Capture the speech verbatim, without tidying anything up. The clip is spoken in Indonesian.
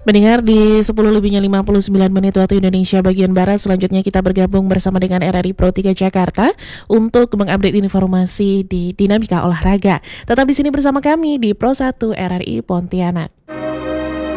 Mendengar di sepuluh lebihnya lima puluh sembilan menit waktu Indonesia bagian Barat. Selanjutnya kita bergabung bersama dengan R R I Pro tiga Jakarta untuk mengupdate informasi di dinamika olahraga. Tetap di sini bersama kami di Pro satu R R I Pontianak.